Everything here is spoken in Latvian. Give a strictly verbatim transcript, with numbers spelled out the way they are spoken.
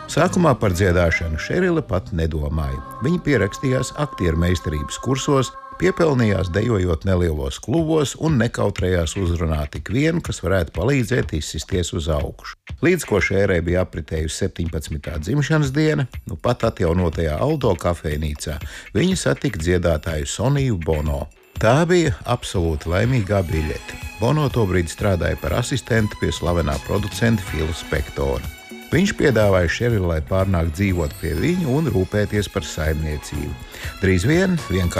Sākumā par dziedāšanu Šerile pat nedomāja. Viņa pierakstījās aktieru meistarības kursos, piepelnījās dejojot nelielos klubos un nekautrējās uzrunāt tik vienu, kas varētu palīdzēt izsisties uz augšu. Līdz ko Šērei bija apritējusi septiņpadsmitā dzimšanas diena, nu pat atjaunotajā Aldo kafejnīcā, viņa satika dziedātāju Soniju Bono. Tā bija absolūti laimīgā biļete. Bono tobrīd strādāja par asistentu pie slavenā producenta Fila Spektora. Viņš piedāvāja Šerilei pārnākt dzīvot pie viņa un rūpēties par saimniecību. Drīz vien vienkārši